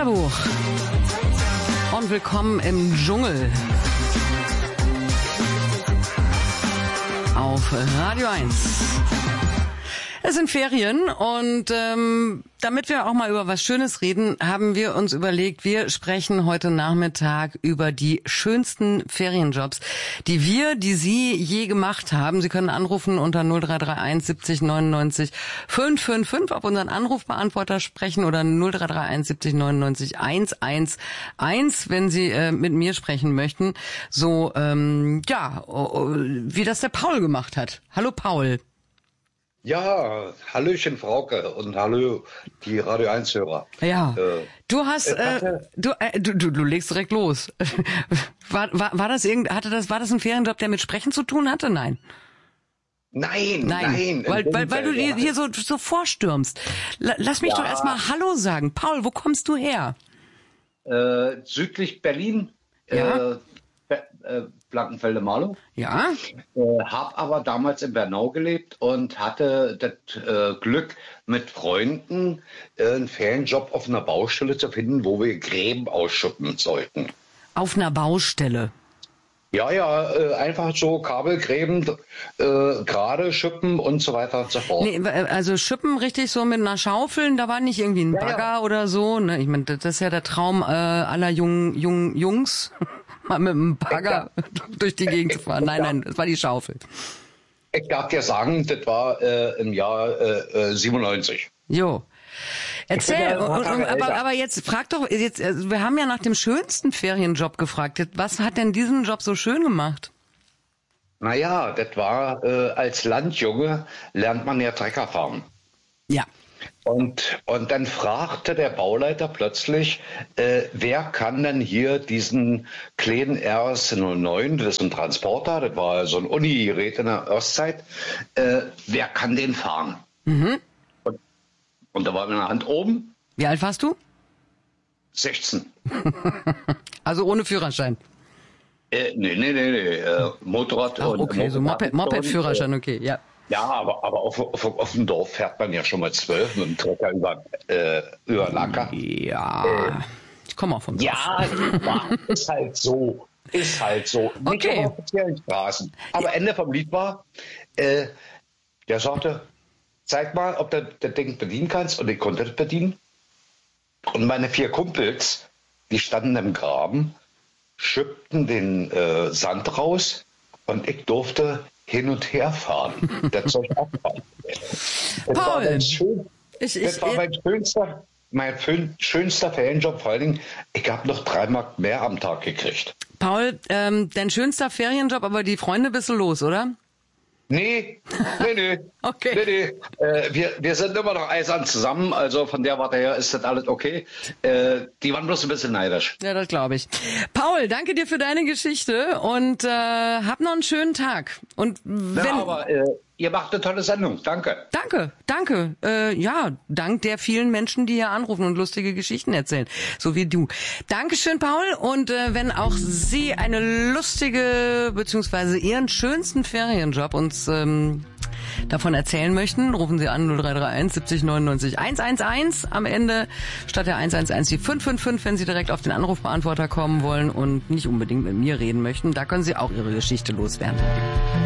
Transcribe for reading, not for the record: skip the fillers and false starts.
Bilderbuch. Und willkommen im Dschungel. Auf Radio 1. Es sind Ferien und damit wir auch mal über was Schönes reden, haben wir uns überlegt, wir sprechen heute Nachmittag über die schönsten Ferienjobs, die Sie je gemacht haben. Sie können anrufen unter 0331 70 99 555, auf unseren Anrufbeantworter sprechen oder 0331 70 99 111, wenn Sie mit mir sprechen möchten. So, wie das der Paul gemacht hat. Hallo Paul. Ja, Hallöchen Frauke und hallo die Radio 1 Hörer. Ja, du hast, du legst direkt los. War das ein Ferienjob, der mit Sprechen zu tun hatte? Nein. Nein. Weil du hier so vorstürmst. Lass mich doch erstmal Hallo sagen. Paul, wo kommst du her? Südlich Berlin. Ja. Blankenfelde-Marlow. Ja. Hab aber damals in Bernau gelebt und hatte das Glück, mit Freunden einen Ferienjob auf einer Baustelle zu finden, wo wir Gräben ausschuppen sollten. Auf einer Baustelle? Ja, einfach so Kabelgräben, gerade schippen und so weiter und so fort. Nee, also schippen richtig so mit einer Schaufel, da war nicht irgendwie ein Bagger oder so. Ne? Ich meine, das ist ja der Traum aller Jungs, mal mit einem Bagger durch die Gegend zu fahren. Nein, das war die Schaufel. Ich darf dir sagen, das war im Jahr 97. Jo. Erzähl, aber jetzt frag doch, wir haben ja nach dem schönsten Ferienjob gefragt. Was hat denn diesen Job so schön gemacht? Naja, das war, als Landjunge lernt man ja Trecker fahren. Ja. Und dann fragte der Bauleiter plötzlich, wer kann denn hier diesen kleinen RS09, das ist ein Transporter, das war so ein Uni-Gerät in der Ostzeit, wer kann den fahren? Mhm. Und da war meine Hand oben. Wie alt warst du? 16. Also ohne Führerschein? Nee. Motorrad und okay, so Moped-Führerschein, okay, ja. Ja, aber auf dem Dorf fährt man ja schon mal 12 mit dem Trecker über den Acker. Ja, ich komme auch vom Dorf. Ja, ist halt so. Nicht auf offiziellen Straßen. Aber Ende vom Lied war, der sagte, zeig mal, ob du das Ding bedienen kannst. Und ich konnte das bedienen. Und meine 4 Kumpels, die standen im Graben, schippten den Sand raus und ich durfte hin und her fahren. Das Zeug abfahren. Das war mein schönster Ferienjob. Vor allen Dingen, ich habe noch 3 Mark mehr am Tag gekriegt. Paul, dein schönster Ferienjob, aber die Freunde bist du los, oder? Nee. Okay. Nee. Wir sind immer noch eisern zusammen, also von der Warte her ist das alles okay. Die waren bloß ein bisschen neidisch. Ja, das glaube ich. Paul, danke dir für deine Geschichte und hab noch einen schönen Tag. Und ihr macht eine tolle Sendung. Danke. Danke. Dank der vielen Menschen, die hier anrufen und lustige Geschichten erzählen, so wie du. Dankeschön, Paul. Und wenn auch Sie eine lustige, beziehungsweise Ihren schönsten Ferienjob uns davon erzählen möchten, rufen Sie an 0331 70 99 111. Am Ende statt der 111 die 555, wenn Sie direkt auf den Anrufbeantworter kommen wollen und nicht unbedingt mit mir reden möchten. Da können Sie auch Ihre Geschichte loswerden.